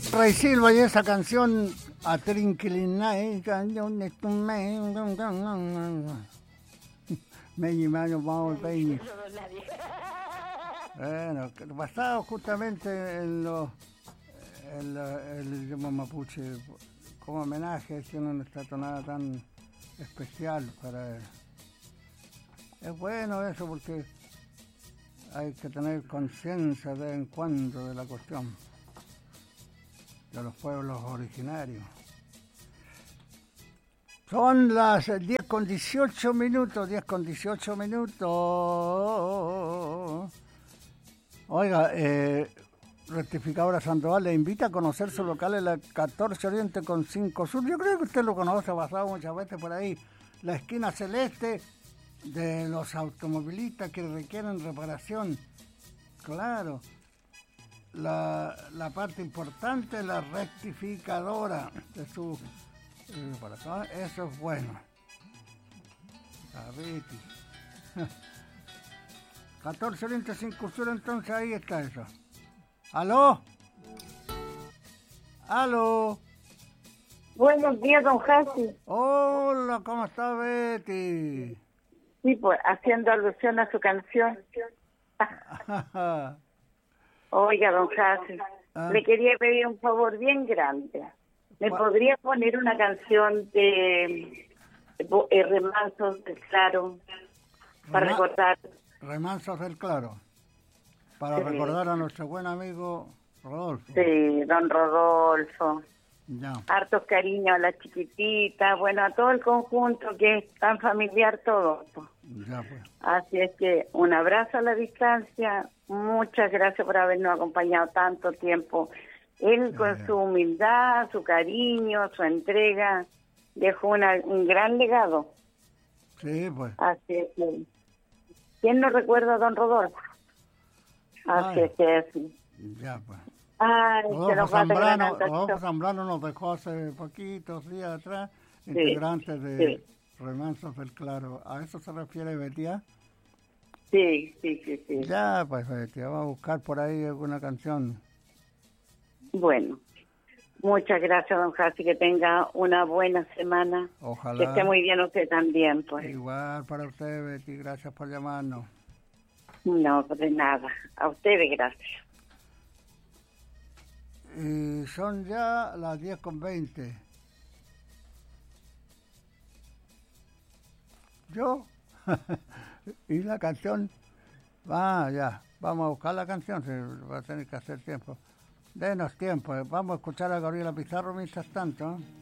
Ray Silva y esa canción a Trinquilinay, bueno, basado justamente en el idioma mapuche, como homenaje, tiene una tonada tan especial para él. Es bueno eso porque hay que tener conciencia de vez en cuando de la cuestión de los pueblos originarios. Son las 10:18, 10:18. Oiga, Rectificadora Sandoval le invita a conocer su local en la 14 Oriente con 5 Sur. Yo creo que usted lo conoce, ha pasado muchas veces por ahí. La esquina celeste de los automovilistas que requieren reparación. Claro. La parte importante es la rectificadora de su reparación. Eso es bueno. La Betty. 14 Oriente 5 Sur, entonces ahí está eso. ¿Aló? ¿Aló? Buenos días, don Jasi. Hola, ¿cómo está Betty? Sí, pues, haciendo alusión a su canción. Oiga, don Jasi, le quería pedir un favor bien grande. ¿Me podría poner una canción de Remansos del Claro para recordar? Remansos del Claro. Para recordar a nuestro buen amigo Rodolfo. Sí, don Rodolfo. Ya. Hartos cariños a la chiquitita, bueno, a todo el conjunto que es tan familiar todo. Ya pues. Así es que un abrazo a la distancia. Muchas gracias por habernos acompañado tanto tiempo. Él con su humildad, su cariño, su entrega, dejó un gran legado. Sí, pues. Así es que, ¿quién no recuerda a don Rodolfo? Así es que sí. Ya, pues. Ay, Rodolfo Zambrano nos dejó hace poquitos días atrás, integrante de Remansos del Claro. ¿A eso se refiere Betia? Sí. Ya, pues Betia, vamos a buscar por ahí alguna canción. Bueno, muchas gracias, don Jasi, que tenga una buena semana. Ojalá. Que esté muy bien usted también, pues. Igual para usted, Betty, gracias por llamarnos. No, de nada. A ustedes, gracias. Y son ya las 10:20. ¿Yo? ¿Y la canción? Ya. Vamos a buscar la canción, se va a tener que hacer tiempo. Denos tiempo. Vamos a escuchar a Gabriela Pizarro mientras tanto.